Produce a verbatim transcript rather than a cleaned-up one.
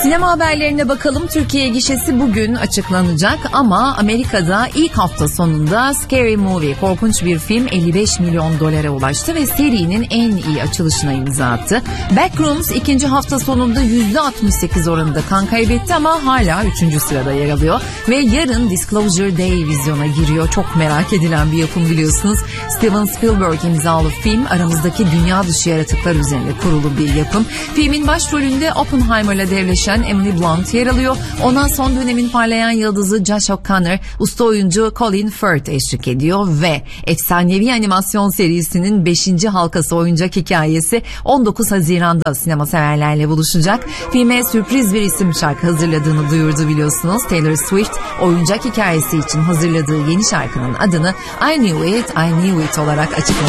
Sinema haberlerine bakalım. Türkiye gişesi bugün açıklanacak ama Amerika'da ilk hafta sonunda Scary Movie, korkunç bir film, elli beş milyon dolara ulaştı ve serinin en iyi açılışına imza attı. Backrooms ikinci hafta sonunda yüzde altmış sekiz oranında kan kaybetti ama hala üçüncü sırada yer alıyor. Ve yarın Disclosure Day vizyona giriyor. Çok merak edilen bir yapım biliyorsunuz. Steven Spielberg imzalı film aramızdaki dünya dışı yaratıklar üzerine kurulu bir yapım. Filmin başrolünde Oppenheimer'la devleşen Emily Blunt yer alıyor. Ona son dönemin parlayan yıldızı Josh O'Connor, usta oyuncu Colin Firth eşlik ediyor ve efsanevi animasyon serisinin beşinci halkası oyuncak hikayesi on dokuz Haziran'da sinema severlerle buluşacak. Filme sürpriz bir isim şarkı hazırladığını duyurdu biliyorsunuz. Taylor Swift oyuncak hikayesi için hazırladığı yeni şarkının adını I Knew It, I Knew It olarak açıkladı.